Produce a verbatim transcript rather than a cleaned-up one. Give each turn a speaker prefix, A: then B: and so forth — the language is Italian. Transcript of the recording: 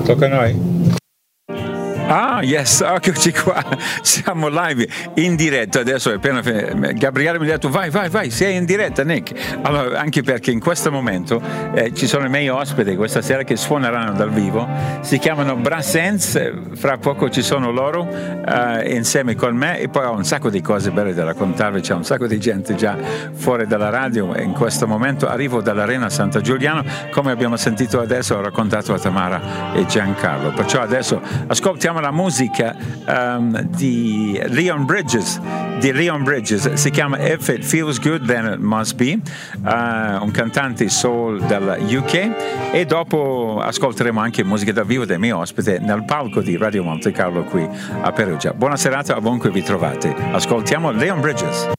A: Tocca a noi?
B: Ah, yes, eccoci qua, siamo live in diretta adesso. È appena Gabriele mi ha detto vai, vai, vai, sei in diretta, Nick. Allora, anche perché in questo momento eh, ci sono i miei ospiti questa sera che suoneranno dal vivo, si chiamano Brassens, fra poco ci sono loro eh, insieme con me, e poi ho un sacco di cose belle da raccontarvi, c'è un sacco di gente già fuori dalla radio. In questo momento arrivo dall'Arena Santa Giuliano, come abbiamo sentito adesso, ho raccontato a Tamara e Giancarlo, perciò adesso ascoltiamo la musica um, di Leon Bridges, di Leon Bridges, si chiama If It Feels Good Then It Must Be, uh, un cantante soul dalla U K, e dopo ascolteremo anche musica dal vivo dei miei ospiti nel palco di Radio Monte Carlo qui a Perugia. Buona serata ovunque vi trovate, ascoltiamo Leon Bridges.